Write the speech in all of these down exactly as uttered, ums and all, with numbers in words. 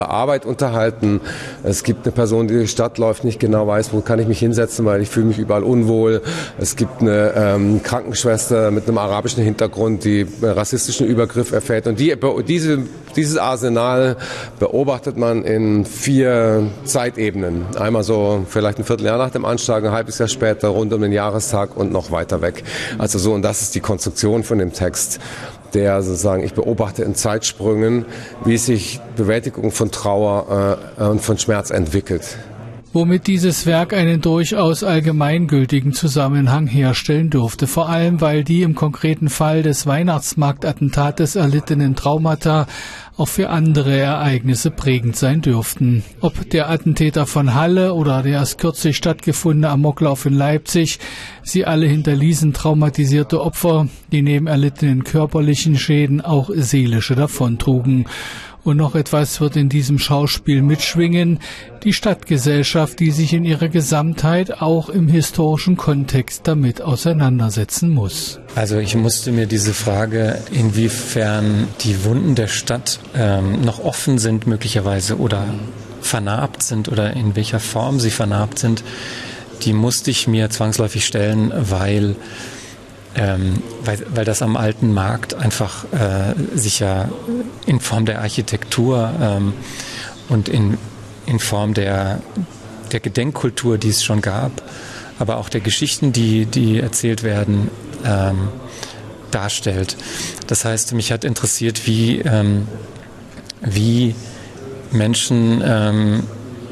Arbeit unterhalten. Es gibt eine Person, die durch die Stadt läuft, nicht genau weiß, wo kann ich mich hinsetzen, weil ich fühle mich überall unwohl. Es gibt eine ähm, Krankenschwester mit einem arabischen Hintergrund, die rassistischen Übergriff erfährt. Und die, diese, dieses Arsenal beobachtet man in vier Zeitebenen. Einmal so vielleicht ein Vierteljahr nach dem Anschlag, ein halbes Jahr später, rund um den Jahrestag und noch weiter weg. Also so, und das ist die Konstruktion von dem Text, der sozusagen, ich beobachte in Zeitsprüngen, wie sich Bewältigung von Trauer äh, und von Schmerz entwickelt. Womit dieses Werk einen durchaus allgemeingültigen Zusammenhang herstellen dürfte, vor allem weil die im konkreten Fall des Weihnachtsmarktattentates erlittenen Traumata auch für andere Ereignisse prägend sein dürften. Ob der Attentäter von Halle oder der erst kürzlich stattgefundene Amoklauf in Leipzig, sie alle hinterließen traumatisierte Opfer, die neben erlittenen körperlichen Schäden auch seelische davontrugen. Und noch etwas wird in diesem Schauspiel mitschwingen, die Stadtgesellschaft, die sich in ihrer Gesamtheit auch im historischen Kontext damit auseinandersetzen muss. Also ich musste mir diese Frage, inwiefern die Wunden der Stadt ähm, noch offen sind möglicherweise oder vernarbt sind oder in welcher Form sie vernarbt sind, die musste ich mir zwangsläufig stellen, weil Ähm, weil, weil das am alten Markt einfach äh, sich ja in Form der Architektur ähm, und in, in Form der, der Gedenkkultur, die es schon gab, aber auch der Geschichten, die, die erzählt werden, ähm, darstellt. Das heißt, mich hat interessiert, wie, ähm, wie Menschen ähm,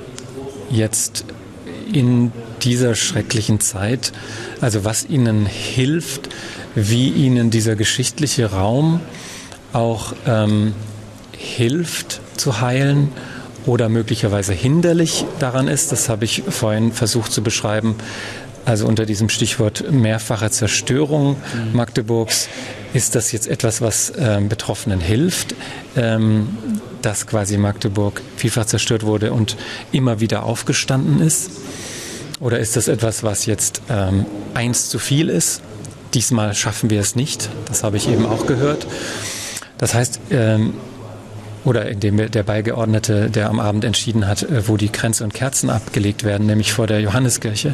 jetzt in dieser schrecklichen Zeit, also was ihnen hilft, wie ihnen dieser geschichtliche Raum auch ähm, hilft zu heilen oder möglicherweise hinderlich daran ist. Das habe ich vorhin versucht zu beschreiben. Also unter diesem Stichwort mehrfache Zerstörung mhm. Magdeburgs ist das jetzt etwas, was ähm, Betroffenen hilft, ähm, dass quasi Magdeburg vielfach zerstört wurde und immer wieder aufgestanden ist. Oder ist das etwas, was jetzt ähm, eins zu viel ist? Diesmal schaffen wir es nicht. Das habe ich eben auch gehört. Das heißt, ähm, oder indem der Beigeordnete, der am Abend entschieden hat, äh, wo die Kränze und Kerzen abgelegt werden, nämlich vor der Johanneskirche,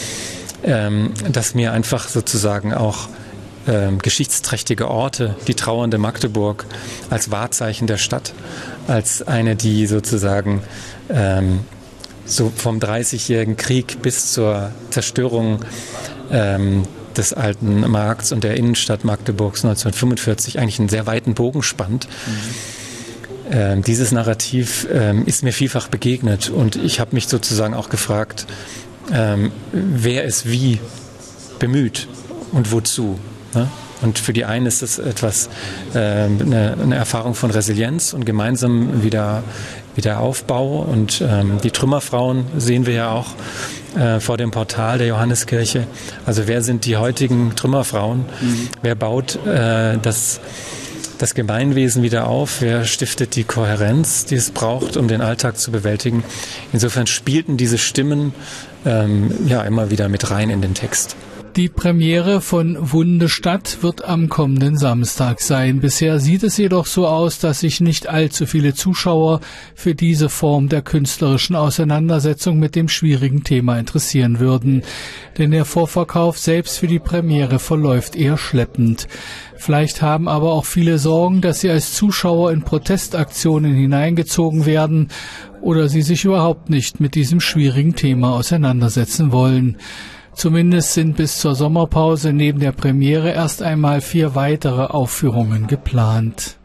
ähm, dass mir einfach sozusagen auch ähm, geschichtsträchtige Orte, die trauernde Magdeburg als Wahrzeichen der Stadt, als eine, die sozusagen ähm, so vom dreißigjährigen Krieg bis zur Zerstörung ähm, des alten Markts und der Innenstadt Magdeburgs neunzehnhundertfünfundvierzig eigentlich einen sehr weiten Bogen spannt. Mhm. Ähm, dieses Narrativ ähm, ist mir vielfach begegnet und ich habe mich sozusagen auch gefragt, ähm, wer es wie bemüht und wozu. Ne? Und für die einen ist es etwas, äh, eine, eine Erfahrung von Resilienz und gemeinsam wieder Wiederaufbau. Und ähm, die Trümmerfrauen sehen wir ja auch äh, vor dem Portal der Johanneskirche. Also wer sind die heutigen Trümmerfrauen? Mhm. Wer baut äh, das, das Gemeinwesen wieder auf? Wer stiftet die Kohärenz, die es braucht, um den Alltag zu bewältigen? Insofern spielten diese Stimmen ähm, ja immer wieder mit rein in den Text. Die Premiere von Wunde Stadt wird am kommenden Samstag sein. Bisher sieht es jedoch so aus, dass sich nicht allzu viele Zuschauer für diese Form der künstlerischen Auseinandersetzung mit dem schwierigen Thema interessieren würden. Denn der Vorverkauf selbst für die Premiere verläuft eher schleppend. Vielleicht haben aber auch viele Sorgen, dass sie als Zuschauer in Protestaktionen hineingezogen werden oder sie sich überhaupt nicht mit diesem schwierigen Thema auseinandersetzen wollen. Zumindest sind bis zur Sommerpause neben der Premiere erst einmal vier weitere Aufführungen geplant.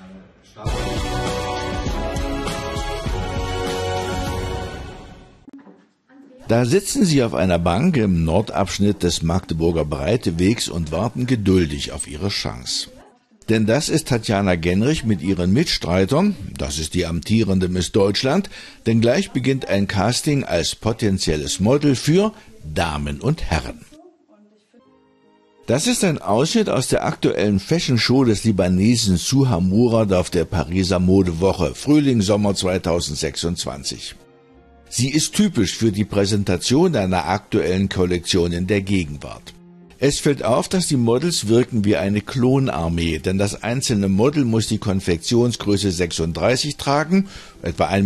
Da sitzen sie auf einer Bank im Nordabschnitt des Magdeburger Breitewegs und warten geduldig auf ihre Chance. Denn das ist Tatjana Genrich mit ihren Mitstreitern, das ist die amtierende Miss Deutschland, denn gleich beginnt ein Casting als potenzielles Model für Damen und Herren. Das ist ein Ausschnitt aus der aktuellen Fashion-Show des Libanesen Suha Murad auf der Pariser Modewoche Frühling-Sommer zweitausendsechsundzwanzig. Sie ist typisch für die Präsentation einer aktuellen Kollektion in der Gegenwart. Es fällt auf, dass die Models wirken wie eine Klonarmee, denn das einzelne Model muss die Konfektionsgröße sechsunddreißig tragen, etwa ein